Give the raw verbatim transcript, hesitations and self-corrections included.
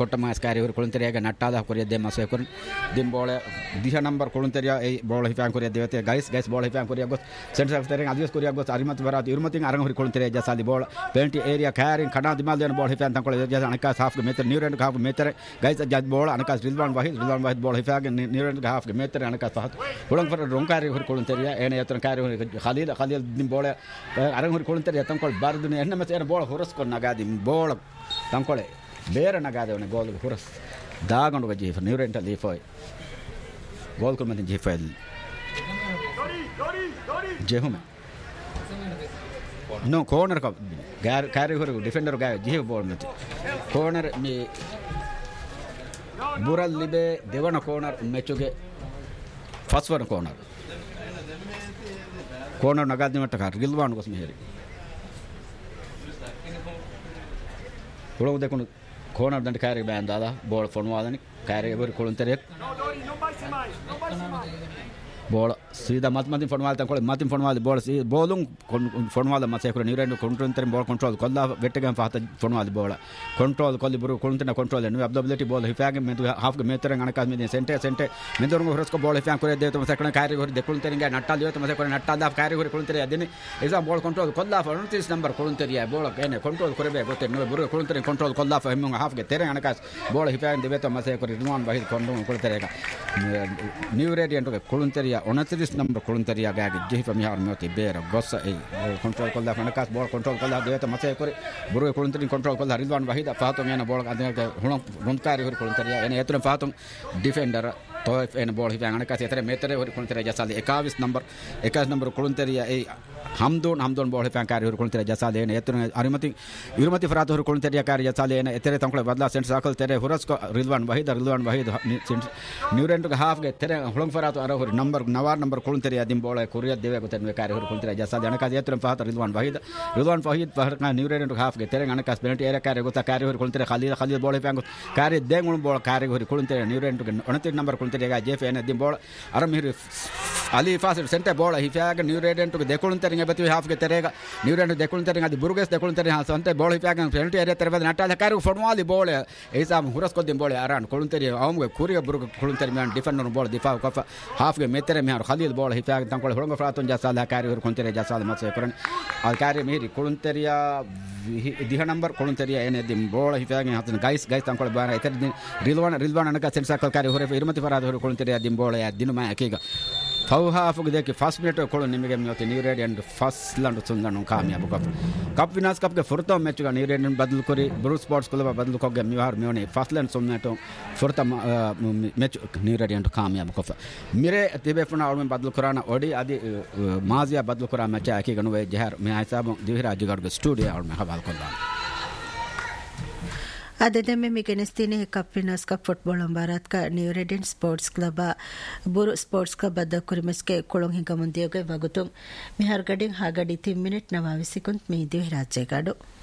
කොට්ටමස් කාර්ය හොර කොළුන්තරියගේ නට්ටාදා කොරිය දෙ මාසේ කරන දින් බෝල දිහ නම්බර් කොළුන්තරිය ඒ බෝල හිපෑන් කොරිය දෙවතේ ගයිස් ගයිස් බෝල හිපෑන් කොරිය ගොස් සෙන්ටර් සෙක්ටරෙන් අදිස් කොරිය ගොස් අරිමත් වරාත ඉරුමතින් අරන් හොර කොළුන්තරිය ජසාලි බෝල පෙන්ටි ඒරියා කාරින් කඩා දිමල් දෙන බෝල හිපෑන් තන් කොල ජස අනකා සාෆ්ගේ මෙතර නියුරෙන්ඩ් ගාෆ් මෙතර ගයිස් ජත් බෝල අනකා රිල්වාන් වහිද් රිල්වාන් වහිද් බෝල හිපෑන් නියුරෙන්ඩ් ගාෆ්ගේ මෙතර අනකා පහත් කොළන් ෆර රොන් කාර්ය හොර කොළුන්තරිය එන යතන කාර්ය හොර ඛලීල් ඛලීල් දින් බෝල අරන් හොර කොළුන්තරිය තන් කොල බාරදුනේ එන්න මෙතන බෝල හොරස් කොන්න නගාදි බෝල තන් කොල ಬೇರೆ ನಗಾದವನ ಗೋಲ್ ಹುರಸ್ ದಾಗೊಂಡು ಜೀಫ ನ್ಯೂರೆಂಟ್ ಲೀಫೋಯ್ ಗೋಲ್ ಕೊಲ್ ಮತ್ತೆ ಜೀಫ ಜೆಹುಮ ನೋ ಕಾರ್ನರ್ ಕ ಗಾರ್ ಕ್ಯಾರಿ ಹೊರ ಡಿಫೆಂಡರ್ ಗಾ ಜೀಫ ಬಾಲ್ ಮತ್ತೆ ಕಾರ್ನರ್ ಮಿ ಬುರಲ್ ಲಿಬೆ ದೇವನ ಕಾರ್ನರ್ ಮೆಚುಗೆ ಫಸ್ವರ್ ಕಾರ್ನರ್ ಕಾರ್ನರ್ ನಗಾದಿ ಮಟ್ಟ ಕಾರ್ ಗಿಲ್ವಾನ್ ಗೊಸ್ ಮೆಹರಿ ಹುಳವು ದೇಕೊಂಡು ಕೋನರ್ ದಂಡ ಕ್ಯಾರಿ ಬ್ಯಾಂಡ್ ದಾದ ಬಾಲ್ ಫೋನ್ವಾದನಿ ಕ್ಯಾರಿ ಬರಿ ಕೊಳುಂತರೆ ಬಾಲ್ ಸೀದಾ ಮತ್ ಮತ್ ಫೋನ್ವಾದ ತಕೊಳ್ಳಿ ಮತ್ ಫೋನ್ವಾದ ಬಾಲ್ ಸಿ ಬಾಲುಂ ಫೋನ್ವಾದ ಮತ್ ಸೇಕರ ನೀರೆಂಡು ಕಂಟ್ರೋಲ್ ಬಾಲ್ ಕಂಟ್ರೋಲ್ ಕೊಲ್ಲ ವೆಟ್ಟಗೆ ಫಾತ ಫೋನ್ವಾದ ಬಾಲ್ ಕಂಟ್ರೋಲ್ ಕೊಲ್ಲಿ ಬರು ಕೊಳುಂತನ ಕಂಟ್ರೋಲ್ ನು ಅಬ್ದಬಿಲಿಟಿ ಬಾಲ್ ಹಿಫಾಗೆ ಮೆದು ಹಾಫ್ ಗೆ ಮೇತರ ಗಣಕ ಮೆ ಸೆಂಟೆ ಸೆಂಟೆ ಮೆದೋರ್ಗು ಹೊರಸ್ಕೊ ಬಾಲ್ ಹಿಫಾಂ ಕೊರೆ ದೇತ ಸೆಕಣ ಕ್ಯಾರಿ ಹೊರ ದೆ ಕೊಳುಂತರಿಂಗ ನಟ್ಟಾಲ್ ದೇತ ಮಸೆ ಕೊರೆ ನಟ್ಟಾಲ್ ದಾಫ್ ಕ್ಯಾರಿ ಹೊರ ಕೊಳುಂತರೆ ಅದಿನಿ ಎಕ್ಸಾಮ್ ಬಾಲ್ ಕಂಟ್ರೋಲ್ ಕೊಲ್ಲ ಫಾರ್ಟಿಸ್ ನಂಬರ್ ಕೊಳುಂತರಿಯ ಬಾಲ್ ಏನೆ ಕಂಟ್ರೋಲ್ ಕೊರೆಬೆ ಗೊತ್ತೆ ನು ಬರು ಕೊಳುಂತರೆ ಕಂಟ್ರೋಲ್ ಕೊಲ್ಲ ಫ ಹೆಮ್ಮು ಹಾಫ್ ಗೆ ತೆರೆ ಗಣಕ ಬಾಲ್ ಹಿಫಾಂ ದೇತ ಮಸೆ ಕೊರೆ ರಿವಾನ್ ಬಹಿದ್ ಕೊಂಡು ಕೊಳುಂತರೆಗ ನ್ಯೂ ರೇಡಿಯಂಟ್ ಕೊಳುಂತರಿಯ ಒನತಿಸ್ ನಂಬರ್ ಕೊಳುಂತರಿಯ ಗಾಗೆ ಜೆಹಿಫ ಮಿಹಾರ್ ಮೆತಿ ಬೇರ ಗೊssa e ಕಂಟ್ರೋಲ್ ಕೊಲ್ಲ ಗಣಕ ಬಾಲ್ ಕಂಟ್ರೋಲ್ ಕೊಲ್ಲ ದೇತ ಮಸೆ ಕೊರೆ ಬರು ಕೊಳುಂತರಿ ಕಂಟ್ರೋಲ್ ಕೊಲ್ಲ ರಿವಾನ್ ಬಹಿದ್ ಫಾತೋ ಮೇನ ಬಾಲ್ ಅದಕ್ಕೆ ಹುಣ ರುಂಕಾರಿ ಹೊರ ಕೊಳುಂತರಿಯ ಏನೆ ಎತ್ರ ಫಾತೋ ಡಿಫೆಂಡರ್ तो एन बॉल हिफां अनका सेतरे मेतरे होर कोणतरे जसाले इक्कीस नंबर इक्कीस नंबर कोणतरिया ए हमदोन हमदोन बॉल हिफां कार्य होर कोणतरे जसाले एन एतरे अरिमति इरुमति फरात होर कोणतरिया कार्य जसाले एन एतरे तंकळे बदला सेंट साकल तेरे हुरस को रिजवान वहीद रिजवान वहीद न्यूरेंट के हाफ के तेरे हुलंग फरात अर होर नंबर नवार नंबर कोणतरिया दिम बॉल कुरिया देवे को तेरे कार्य होर कोणतरे जसाले अनका एतरे फरात रिजवान वहीद रिजवान वहीद पर न्यूरेंट हाफ के तेरे अनका पेनल्टी एरिया कार्य गोता कार्य होर कोणतरे खाली खाली बॉल हिफां कार्य देंगुण बॉल कार्य होर कोणतरे न्यूरेंट के उनतीस नंबर तेरेगा जेफ एन दिम बॉल अरम हिर Ali fast centre ball हिफाग new radiant के देखुण तेरिंग बति हाफ के तेरेगा न्यू रेडियंट देखुण तेरिंग अदि बुर्गेस देखुण तेरिंग हां संते बॉल हिफाग पेनल्टी एरिया तेरे बद नटा कार फॉर्मवाली बॉल ऐसा हुरस को दिम बॉल अरान कोण तेरि आम के कुरिय बुर्ग कोण तेरि मैन डिफेंडर बॉल दिफा कफ हाफ के मेतरे में खलील बॉल हिफाग तंकोळ हुरंग फ्रातन जसा ला कार कोण तेरि जसा मत करन आ कार मेरी कोण तेरिया दिह नंबर कोण तेरिया एने दिम बॉल हिफाग हातन गाइस गाइस तंकोळ बारा इतर दिन रिलवान रिलवान अनका सेंट साकल कार होरे इरुमति फराद होरे कोण तेरिया दिम बॉल या दिन मा एकेगा फौ हाफ गे देखे फर्स्ट मिनट कोण निಮಗೆ ಮ್ಯೋತಿ new radiant first land ಸುಂದನು ಕಾಮಯಾಬ cup cup ವಿನಾಸ್ cup ಗೆ ಫುರ್ತ ಮ್ಯಾಚ್ ಗ ನ್ಯೂ ರೇಡಿಯಂಟ್ ಬದಲು ಕೊರಿ ಬ್ರೂ ಸ್ಪೋರ್ಟ್ಸ್ ಕ್ಲಬ್ ಬದಲು ಕೊಗೆ ಮಿವಾರ್ ಮ್ಯೋನಿ first land ಸುಂದನು ಫುರ್ತ match new radiant ಕಾಮಯಾಬ cup ಮಿರೆ ತಿಬೆ ಫುನ ಅವಳ ಬದಲು ಕೊರಾನ ಓಡಿ ಅದಿ ಮಾಜಿಯಾ ಬದಲು ಕೊರಾ ಮ್ಯಾಚ್ ಆಕಿ ಗನು ವೆ ಜಹರ್ ಮೆ ಹಿಸಾಬ ದಿವಿರಾ ಜಿಗಡ್ ಗೆ ಸ್ಟುಡಿಯೋ ಅವಳ ಮೆ ಹವಾಲ್ ಕೊಲ್ಲ आदे में मिगेनेस्तीने cup winners cup football Bharat का न्यू रेडियंट स्पोर्ट्स क्लब बुरु स्पोर्ट्स क्लब बद्द कुरिमस के कोळंग हिंग ಮುಂದಿಯೋಗೆ ವಗುತುಂ ಮಿಹರ್ ಗಡಿಂಗ್ ಹಾಗಡಿ तीन ಮಿನಿಟ್ ನವಾವಿ ಸೆಕೆಂಡ್ ಮೀ ದಿವಿರಾಜೆ ಗಾಡು